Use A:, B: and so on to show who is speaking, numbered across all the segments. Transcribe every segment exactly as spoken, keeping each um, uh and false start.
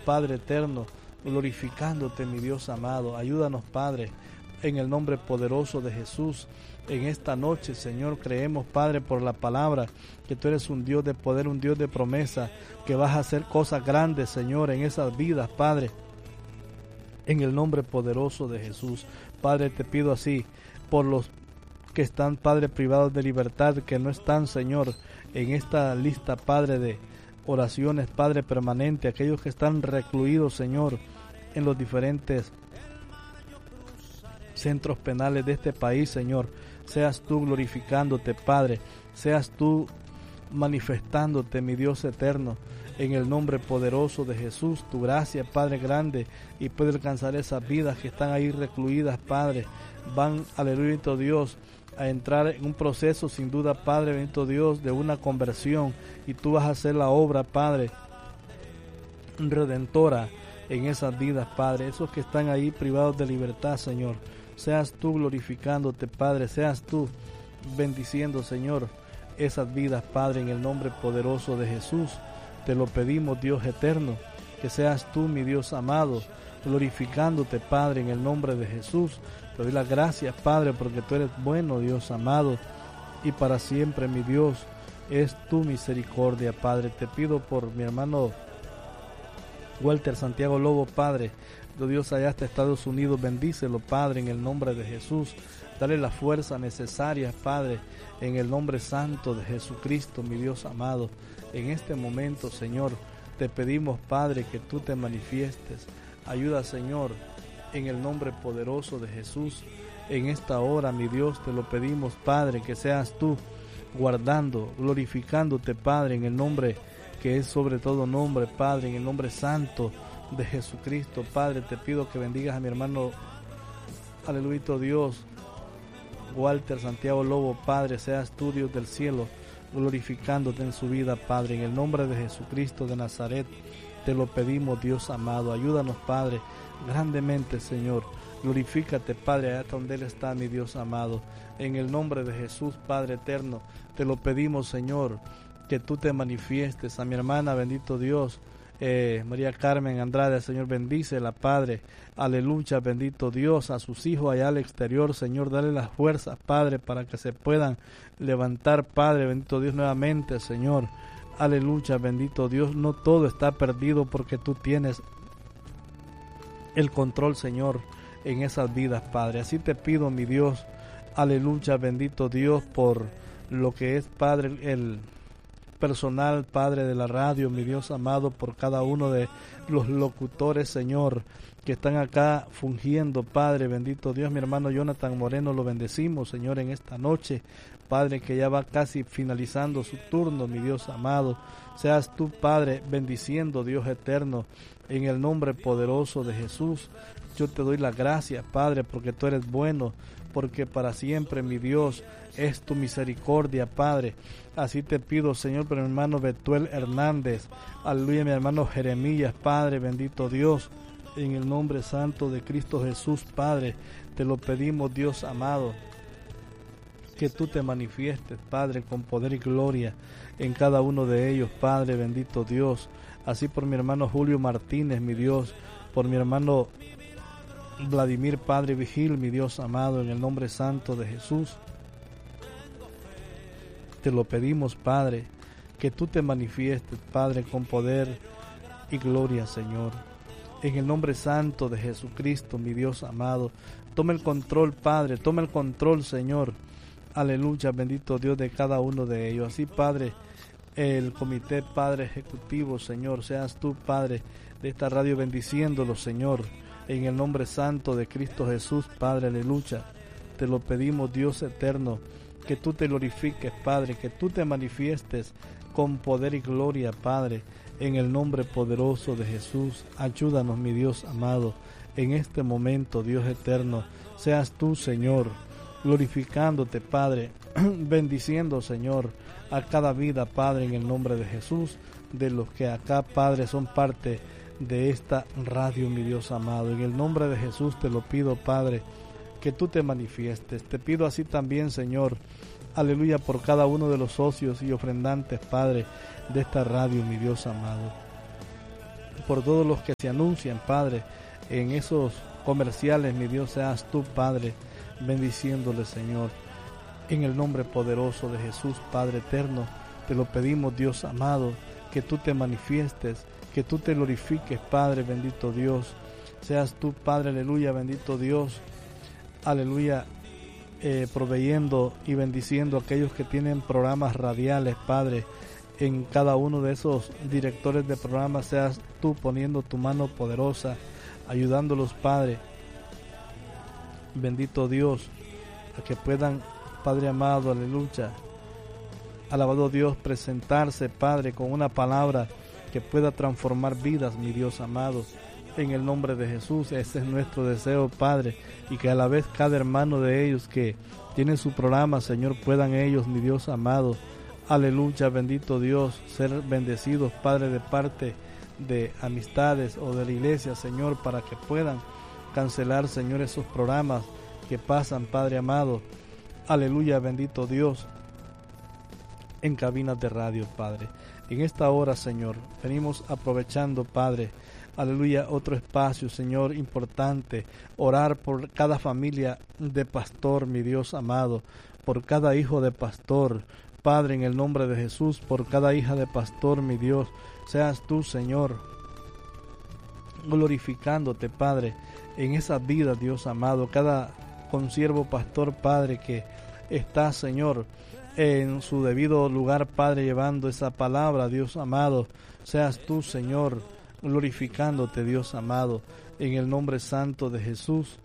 A: Padre eterno, glorificándote, mi Dios amado. Ayúdanos, Padre, en el nombre poderoso de Jesús. En esta noche, Señor, creemos, Padre, por la palabra, que tú eres un Dios de poder, un Dios de promesa, que vas a hacer cosas grandes, Señor, en esas vidas, Padre, en el nombre poderoso de Jesús. Padre, te pido así, por los que están, Padre, privados de libertad, que no están, Señor, en esta lista, Padre, de oraciones, Padre, permanente, aquellos que están recluidos, Señor, en los diferentes centros penales de este país, Señor. Seas tú glorificándote, Padre, seas tú manifestándote, mi Dios eterno, en el nombre poderoso de Jesús. Tu gracia, Padre grande, y puede alcanzar esas vidas que están ahí recluidas, Padre. Van, aleluya, bendito Dios, a entrar en un proceso, sin duda, Padre bendito Dios, de una conversión, y tú vas a hacer la obra, Padre, redentora en esas vidas, Padre. Esos que están ahí privados de libertad, Señor, seas tú glorificándote, Padre, seas tú bendiciendo, Señor, esas vidas, Padre, en el nombre poderoso de Jesús. Te lo pedimos, Dios eterno, que seas tú, mi Dios amado, glorificándote, Padre, en el nombre de Jesús. Te doy las gracias, Padre, porque tú eres bueno, Dios amado, y para siempre, mi Dios, es tu misericordia, Padre. Te pido por mi hermano Walter Santiago Lobo, Padre, de Dios allá hasta Estados Unidos, bendícelo, Padre, en el nombre de Jesús. Dale la fuerza necesaria, Padre, en el nombre santo de Jesucristo, mi Dios amado. En este momento, Señor, te pedimos, Padre, que tú te manifiestes. Ayuda, Señor, en el nombre poderoso de Jesús. En esta hora, mi Dios, te lo pedimos, Padre, que seas tú guardando, glorificándote, Padre, en el nombre que es sobre todo nombre, Padre, en el nombre santo de Jesucristo. Padre, te pido que bendigas a mi hermano, aleluya, Dios, Walter Santiago Lobo, Padre, seas tú, Dios del cielo, glorificándote en su vida, Padre, en el nombre de Jesucristo de Nazaret. Te lo pedimos, Dios amado. Ayúdanos, Padre, grandemente, Señor. Glorifícate, Padre, allá hasta donde Él está, mi Dios amado. En el nombre de Jesús, Padre eterno, te lo pedimos, Señor, que tú te manifiestes. A mi hermana, bendito Dios, eh, María Carmen Andrade, Señor, bendícela, Padre. Aleluya, bendito Dios. A sus hijos allá al exterior, Señor, dale las fuerzas, Padre, para que se puedan levantar, Padre, bendito Dios, nuevamente, Señor. Aleluya, bendito Dios. No todo está perdido, porque tú tienes el control, Señor, en esas vidas, Padre. Así te pido, mi Dios, aleluya, bendito Dios, por lo que es, Padre, el personal, Padre, de la radio, mi Dios amado, por cada uno de los locutores, Señor, que están acá fungiendo, Padre, bendito Dios. Mi hermano Jonathan Moreno, lo bendecimos, Señor, en esta noche, Padre, que ya va casi finalizando su turno, mi Dios amado. Seas tú, Padre, bendiciendo, Dios eterno, en el nombre poderoso de Jesús. Yo te doy las gracias, Padre, porque tú eres bueno, porque para siempre, mi Dios, es tu misericordia, Padre. Así te pido, Señor, por mi hermano Betuel Hernández, aleluya, mi hermano Jeremías, Padre, bendito Dios, en el nombre santo de Cristo Jesús, Padre, te lo pedimos, Dios amado, que tú te manifiestes, Padre, con poder y gloria en cada uno de ellos, Padre, bendito Dios. Así por mi hermano Julio Martínez, mi Dios, por mi hermano Vladimir, Padre Vigil, mi Dios amado, en el nombre santo de Jesús. Te lo pedimos, Padre, que tú te manifiestes, Padre, con poder y gloria, Señor. En el nombre santo de Jesucristo, mi Dios amado, toma el control, Padre, toma el control, Señor. Aleluya, bendito Dios, de cada uno de ellos. Así, Padre, el comité, Padre ejecutivo, Señor, seas tú, Padre, de esta radio bendiciéndolo, Señor, en el nombre santo de Cristo Jesús, Padre, aleluya. Te lo pedimos, Dios eterno, que tú te glorifiques, Padre, que tú te manifiestes con poder y gloria, Padre, en el nombre poderoso de Jesús. Ayúdanos, mi Dios amado, en este momento, Dios eterno, seas tú, Señor, glorificándote, Padre, bendiciendo, Señor, a cada vida, Padre, en el nombre de Jesús, de los que acá, Padre, son parte de esta radio, mi Dios amado. En el nombre de Jesús te lo pido, Padre, que tú te manifiestes. Te pido así también, Señor, aleluya, por cada uno de los socios y ofrendantes, Padre, de esta radio, mi Dios amado. por todos los que se anuncian, Padre, en esos comerciales, mi Dios, seas tú, Padre, bendiciéndoles, Señor. En el nombre poderoso de Jesús, Padre eterno, te lo pedimos, Dios amado, que tú te manifiestes, que tú te glorifiques, Padre bendito Dios. Seas tú, Padre, aleluya, bendito Dios, aleluya, eh, proveyendo y bendiciendo a aquellos que tienen programas radiales, Padre. En cada uno de esos directores de programas seas tú poniendo tu mano poderosa, ayudándolos, Padre, bendito Dios, a que puedan, Padre amado, aleluya, alabado Dios, presentarse, Padre, con una palabra que pueda transformar vidas, mi Dios amado. En el nombre de Jesús, ese es nuestro deseo, Padre, y que a la vez cada hermano de ellos que tiene su programa, Señor, puedan ellos, mi Dios amado, aleluya, bendito Dios, ser bendecidos, Padre, de parte de amistades o de la iglesia, Señor, para que puedan cancelar, Señor, esos programas que pasan, Padre amado, aleluya, bendito Dios, en cabinas de radio, Padre. En esta hora, Señor, venimos aprovechando, Padre, aleluya, otro espacio, Señor, importante, orar por cada familia de pastor, mi Dios amado, por cada hijo de pastor, Padre, en el nombre de Jesús, por cada hija de pastor, mi Dios, seas tú, Señor, glorificándote, Padre, en esa vida, Dios amado, cada consiervo pastor, Padre, que está, Señor, en su debido lugar, Padre, llevando esa palabra, Dios amado, seas tú, Señor, glorificándote, Dios amado, en el nombre santo de Jesús.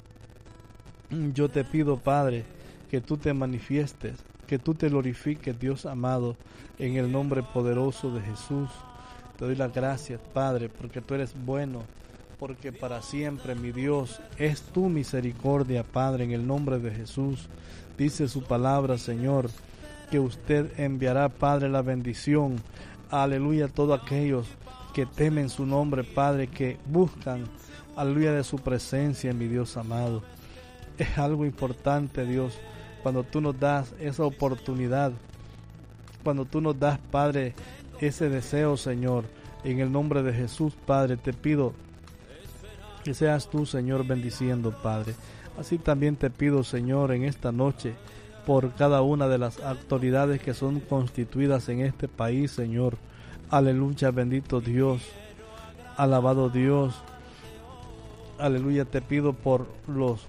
A: Yo te pido, Padre, que tú te manifiestes, que tú te glorifiques, Dios amado, en el nombre poderoso de Jesús. Te doy las gracias, Padre, porque tú eres bueno, porque para siempre, mi Dios, es tu misericordia, Padre, en el nombre de Jesús. Dice su palabra, Señor, que usted enviará, Padre, la bendición, aleluya, a todos aquellos que temen su nombre, Padre, que buscan, aleluya, de su presencia, mi Dios amado. Es algo importante, Dios, cuando tú nos das esa oportunidad, cuando tú nos das, Padre, ese deseo, Señor, en el nombre de Jesús, Padre, te pido que seas tú, Señor, bendiciendo, Padre. Así también te pido, Señor, en esta noche, por cada una de las autoridades que son constituidas en este país, Señor. Aleluya, bendito Dios, alabado Dios. Aleluya, te pido por los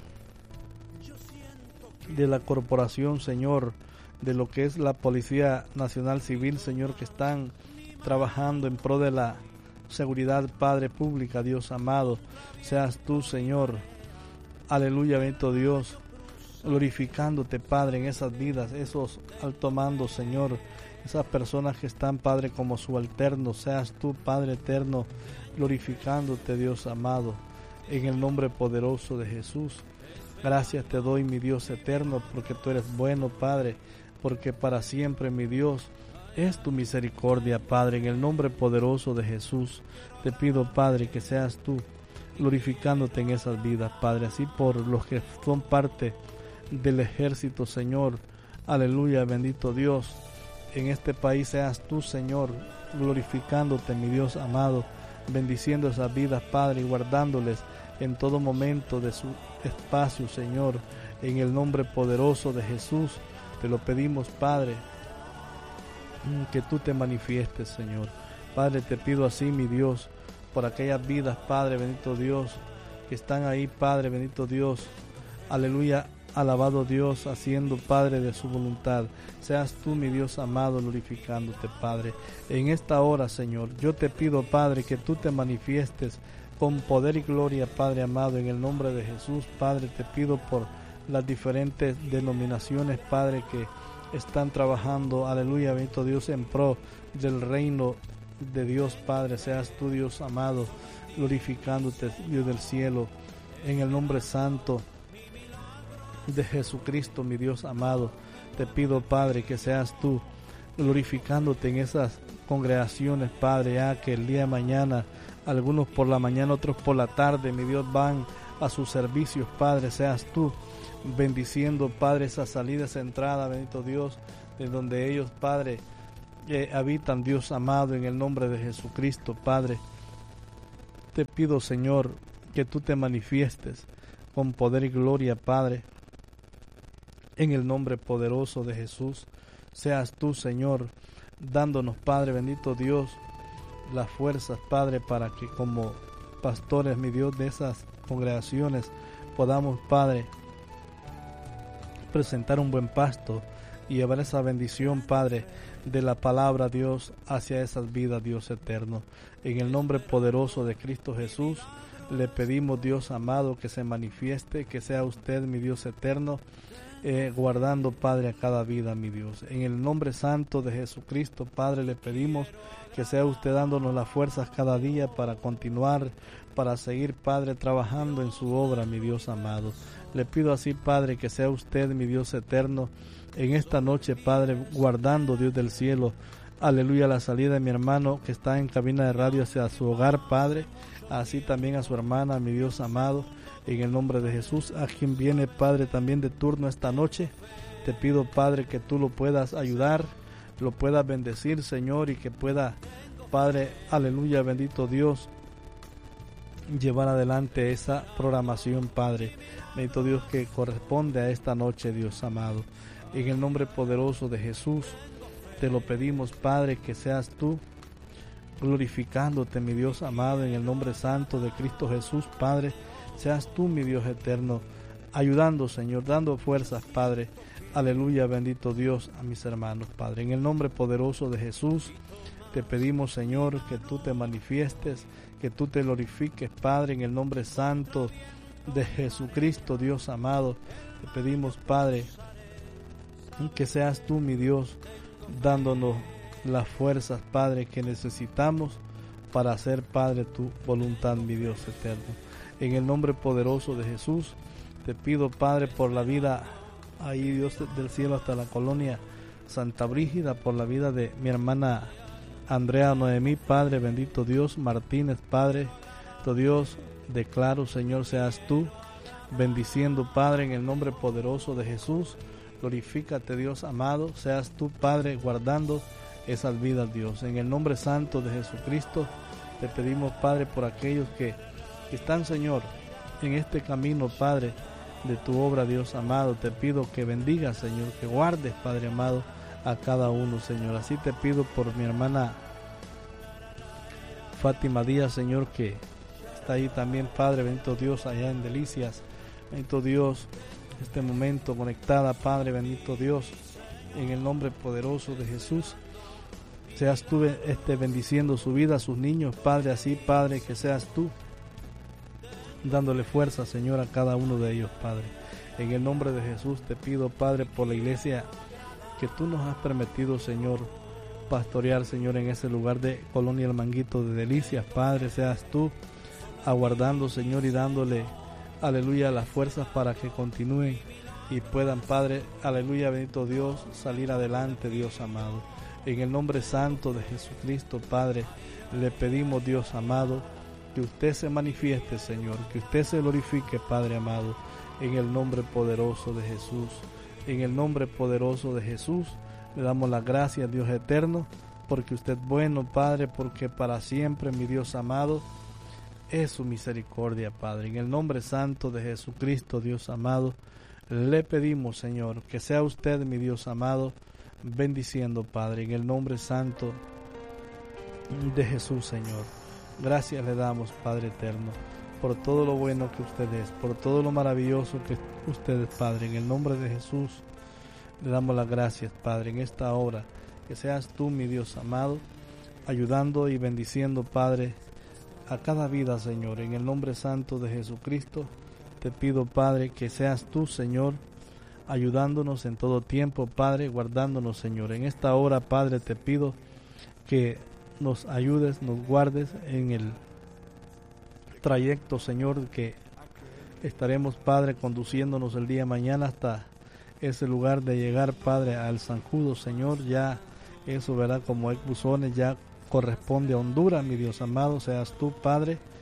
A: de la corporación, Señor, de lo que es la Policía Nacional Civil, Señor, que están trabajando en pro de la seguridad, Padre, pública, Dios amado. Seas tú, Señor, aleluya, bendito Dios, glorificándote, Padre, en esas vidas, esos alto mando, Señor, esas personas que están, Padre, como subalternos. Seas tú, Padre eterno, glorificándote, Dios amado, en el nombre poderoso de Jesús. Gracias te doy, mi Dios eterno, porque tú eres bueno, Padre, porque para siempre, mi Dios, es tu misericordia, Padre, en el nombre poderoso de Jesús. Te pido, Padre, que seas tú glorificándote en esas vidas, Padre, así por los que son parte del ejército, Señor, aleluya, bendito Dios, en este país seas tú, Señor, glorificándote, mi Dios amado, bendiciendo esas vidas, Padre, y guardándoles en todo momento de su espacio, Señor, en el nombre poderoso de Jesús. Te lo pedimos, Padre, que tú te manifiestes, Señor. Padre, te pido así, mi Dios, por aquellas vidas, Padre, bendito Dios, que están ahí, Padre, bendito Dios, aleluya, alabado Dios, haciendo, Padre, de su voluntad. Seas tú, mi Dios amado, glorificándote, Padre. En esta hora, Señor, yo te pido, Padre, que tú te manifiestes con poder y gloria, Padre amado, en el nombre de Jesús. Padre, te pido por las diferentes denominaciones, Padre, que están trabajando, aleluya, bendito Dios, en pro del reino de Dios, Padre. Seas tú, Dios amado, glorificándote, Dios del cielo, en el nombre santo de Jesucristo, mi Dios amado. Te pido, Padre, que seas tú glorificándote en esas congregaciones, Padre, ya que el día de mañana, algunos por la mañana, otros por la tarde, mi Dios, van a sus servicios, Padre. Seas tú bendiciendo, Padre, esa salida, esa entrada, bendito Dios, de donde ellos, Padre, eh, habitan, Dios amado, en el nombre de Jesucristo, Padre. te pido, Señor, que tú te manifiestes con poder y gloria, Padre, en el nombre poderoso de Jesús. Seas tú, Señor, dándonos, Padre bendito Dios, las fuerzas, Padre, para que como pastores, mi Dios, de esas congregaciones podamos, Padre, presentar un buen pasto y llevar esa bendición, Padre, de la palabra, Dios, hacia esas vidas, Dios eterno. En el nombre poderoso de Cristo Jesús, le pedimos, Dios amado, que se manifieste, que sea usted, mi Dios eterno, eh, guardando, Padre, a cada vida, mi Dios. En el nombre santo de Jesucristo, Padre, le pedimos que sea usted dándonos las fuerzas cada día para continuar, para seguir, Padre, trabajando en su obra, mi Dios amado. Le pido así, Padre, que sea usted, mi Dios eterno, en esta noche, Padre, guardando, Dios del cielo, aleluya, la salida de mi hermano que está en cabina de radio hacia su hogar, Padre, así también a su hermana, mi Dios amado, en el nombre de Jesús, a quien viene, Padre, también de turno esta noche, te pido, Padre, que tú lo puedas ayudar, lo puedas bendecir, Señor, y que pueda, Padre, aleluya, bendito Dios, llevar adelante esa programación, Padre, bendito Dios, que corresponde a esta noche, Dios amado. En el nombre poderoso de Jesús, te lo pedimos, Padre, que seas tú glorificándote, mi Dios amado, en el nombre santo de Cristo Jesús, Padre, seas tú, mi Dios eterno, ayudando, Señor, dando fuerzas, Padre, aleluya, bendito Dios, a mis hermanos, Padre. En el nombre poderoso de Jesús, te pedimos, Señor, que tú te manifiestes, que tú te glorifiques, Padre, en el nombre santo de Jesucristo, Dios amado. Te pedimos, Padre, que seas tú, mi Dios, dándonos las fuerzas, Padre, que necesitamos para hacer, Padre, tu voluntad, mi Dios eterno. En el nombre poderoso de Jesús, te pido, Padre, por la vida, ahí, Dios del cielo, hasta la colonia Santa Brígida, por la vida de mi hermana Andrea Noemí, Padre, bendito Dios, Martínez, Padre, tu Dios, declaro, Señor, seas tú, bendiciendo, Padre, en el nombre poderoso de Jesús. Glorifícate, Dios amado, seas tú, Padre, guardando esas vidas, Dios. En el nombre santo de Jesucristo, te pedimos, Padre, por aquellos que, que están, Señor, en este camino, Padre, de tu obra, Dios amado. Te pido que bendigas, Señor, que guardes, Padre amado, a cada uno, Señor. Así te pido por mi hermana Fátima Díaz, Señor, que está ahí también, Padre, bendito Dios, allá en Delicias. Bendito Dios, este momento conectada, Padre, bendito Dios, en el nombre poderoso de Jesús, seas tú este, bendiciendo su vida, a sus niños, Padre, así, Padre, que seas tú dándole fuerza, Señor, a cada uno de ellos, Padre. En el nombre de Jesús te pido, Padre, por la iglesia que tú nos has permitido, Señor, pastorear, Señor, en ese lugar de Colonia El Manguito de Delicias, Padre, seas tú aguardando, Señor, y dándole, aleluya, las fuerzas para que continúen y puedan, Padre, aleluya, bendito Dios, salir adelante, Dios amado. En el nombre santo de Jesucristo, Padre, le pedimos, Dios amado, que usted se manifieste, Señor, que usted se glorifique, Padre amado, en el nombre poderoso de Jesús. En el nombre poderoso de Jesús, le damos las gracias, Dios eterno, porque usted es bueno, Padre, porque para siempre, mi Dios amado, es su misericordia, Padre. En el nombre santo de Jesucristo, Dios amado, le pedimos, Señor, que sea usted, mi Dios amado, bendiciendo, Padre, en el nombre santo de Jesús, Señor. Gracias le damos, Padre eterno, por todo lo bueno que usted es, por todo lo maravilloso que usted es, Padre. En el nombre de Jesús le damos las gracias, Padre, en esta hora. Que seas tú, mi Dios amado, ayudando y bendiciendo, Padre, a cada vida, Señor. En el nombre santo de Jesucristo te pido, Padre, que seas tú, Señor, ayudándonos en todo tiempo, Padre, guardándonos, Señor. En esta hora, Padre, te pido que nos ayudes, nos guardes en el trayecto, Señor, que estaremos, Padre, conduciéndonos el día de mañana hasta ese lugar de llegar, Padre, al Zancudo, Señor. Ya eso, ¿verdad? Como hay buzones, ya corresponde a Honduras, mi Dios amado. Seas tú, Padre,